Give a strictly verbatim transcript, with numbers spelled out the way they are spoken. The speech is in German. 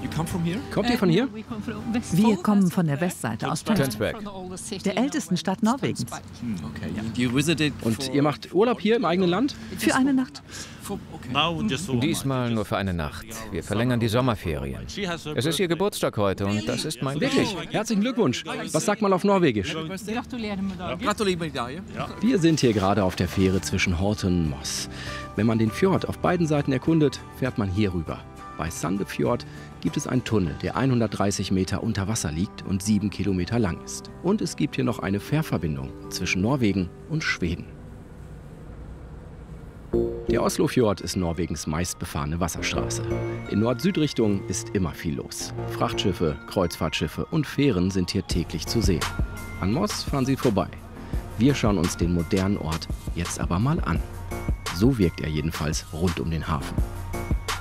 Kommt ihr von hier? Wir kommen von der Westseite aus Tønsberg. der ältesten Stadt Norwegens. Und ihr macht Urlaub hier im eigenen Land? Für eine Nacht. Diesmal nur für eine Nacht. Wir verlängern die Sommerferien. Es ist ihr Geburtstag heute und das ist mein Wirklich? Herzlichen Glückwunsch. Was sagt man auf Norwegisch? Wir sind hier gerade auf der Fähre zwischen Horten und Moss. Wenn man den Fjord auf beiden Seiten erkundet, fährt man hier rüber. Bei Sandefjord gibt es einen Tunnel, der hundertdreißig Meter unter Wasser liegt und sieben Kilometer lang ist. Und es gibt hier noch eine Fährverbindung zwischen Norwegen und Schweden. Der Oslofjord ist Norwegens meistbefahrene Wasserstraße. In Nord-Süd-Richtung ist immer viel los. Frachtschiffe, Kreuzfahrtschiffe und Fähren sind hier täglich zu sehen. An Moss fahren sie vorbei. Wir schauen uns den modernen Ort jetzt aber mal an. So wirkt er jedenfalls rund um den Hafen.